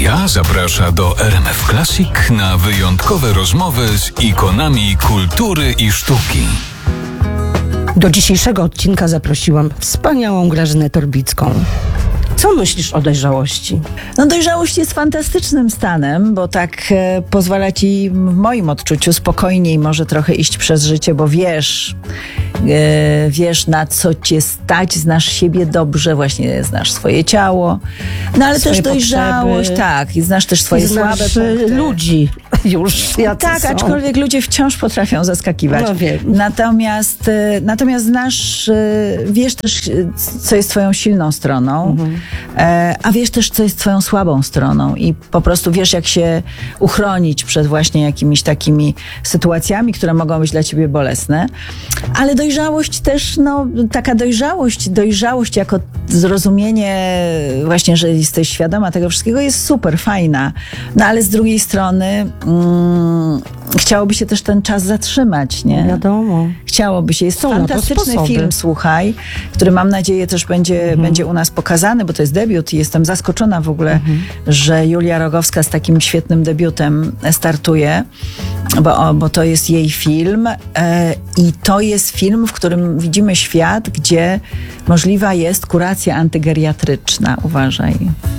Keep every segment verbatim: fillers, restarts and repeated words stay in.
Kaja zaprasza do R M F Classic na wyjątkowe rozmowy z ikonami kultury i sztuki. Do dzisiejszego odcinka zaprosiłam wspaniałą Grażynę Torbicką. Co myślisz o dojrzałości? No dojrzałość jest fantastycznym stanem, bo tak e, pozwala ci w moim odczuciu spokojniej może trochę iść przez życie, bo wiesz, e, wiesz na co cię stać, znasz siebie dobrze, właśnie znasz swoje ciało, no ale swoje też dojrzałość, potrzeby. Tak, i znasz też swoje I znasz słabe punkty. ludzi już jacy Tak, są. aczkolwiek ludzie wciąż potrafią zaskakiwać. No wiem. Natomiast, e, natomiast znasz, e, wiesz też, e, co jest twoją silną stroną, Mhm. e, a wiesz też, co jest twoją słabą stroną i po prostu wiesz, jak się uchronić przed właśnie jakimiś takimi sytuacjami, które mogą być dla ciebie bolesne. Ale dojrzałość też, no, taka dojrzałość, dojrzałość jako zrozumienie właśnie, że jesteś świadoma tego wszystkiego jest super, fajna. No ale z drugiej strony mm, chciałoby się też ten czas zatrzymać, nie? Wiadomo. Chciałoby się. Jest Są na to fantastyczny sposoby. film, słuchaj, który mam nadzieję też będzie, Mhm. będzie u nas pokazany, bo to jest debiut i jestem zaskoczona w ogóle, Mhm. że Julia Rogowska z takim świetnym debiutem startuje, bo, o, bo to jest jej film e, i to jest film, w którym widzimy świat, gdzie możliwa jest kuracja antygeriatryczna, uważaj.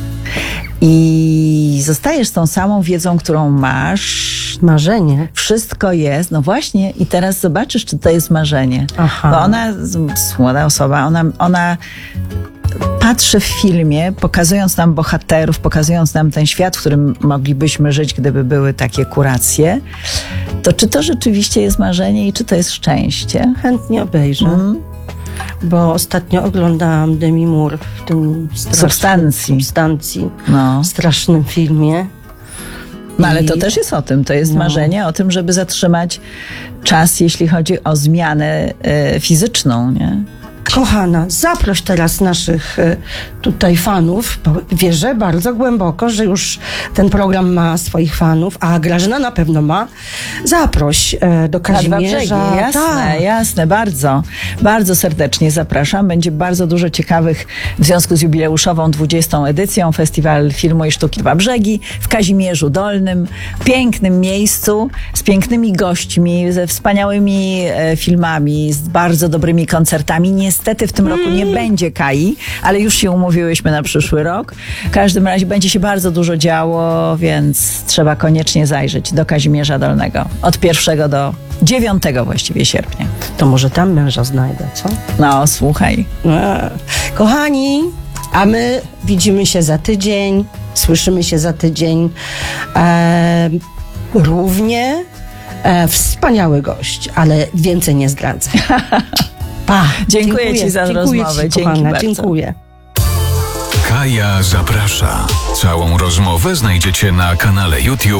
I zostajesz z tą samą wiedzą, którą masz. Marzenie. Wszystko jest, no właśnie, i teraz zobaczysz, czy to jest marzenie. Aha. Bo ona, z- młoda osoba, ona, ona patrzy w filmie, pokazując nam bohaterów, pokazując nam ten świat, w którym moglibyśmy żyć, gdyby były takie kuracje, to czy to rzeczywiście jest marzenie i czy to jest szczęście? Chętnie obejrzę. Mm. Bo ostatnio oglądałam Demi Moore w tym strasznym, Substancji. substancji, No. strasznym filmie. No ale I- to też jest o tym. To jest No. marzenie o tym, żeby zatrzymać czas, jeśli chodzi o zmianę e, fizyczną, nie? Kochana, zaproś teraz naszych e, tutaj fanów. Bo wierzę bardzo głęboko, że już ten program ma swoich fanów, a Grażyna na pewno ma. Zaproś e, do Na dwa brzegi, Kazimierza. jasne, Tak. jasne, bardzo, bardzo serdecznie zapraszam. Będzie bardzo dużo ciekawych w związku z jubileuszową dwudziestą edycją Festiwal Filmu i Sztuki Dwa Brzegi w Kazimierzu Dolnym, pięknym miejscu, z pięknymi gośćmi, ze wspaniałymi e, filmami, z bardzo dobrymi koncertami. Niestety w tym roku nie będzie Kai, ale już się umówiłyśmy na przyszły rok. W każdym razie będzie się bardzo dużo działo, więc trzeba koniecznie zajrzeć do Kazimierza Dolnego. Od pierwszego do dziewiątego właściwie sierpnia. To może tam męża znajdę, co? No, słuchaj. E, Kochani, a my widzimy się za tydzień, słyszymy się za tydzień. E, równie e, wspaniały gość, ale więcej nie zdradzę. Pa. Dziękuję ci za dziękuję rozmowę. Ci, Dzięki kochana, bardzo. dziękuję. Kaja zaprasza. Całą rozmowę znajdziecie na kanale YouTube